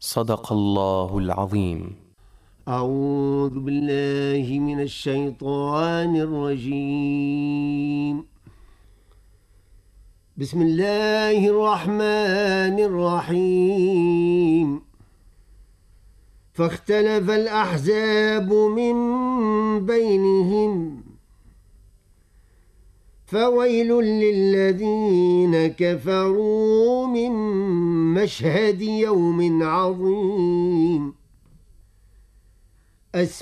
صدق الله العظيم. أعوذ بالله من الشيطان الرجيم. بسم الله الرحمن الرحيم. فاختلف الأحزاب من بينهم فويل للذين كفروا من مشهد يوم عظيم.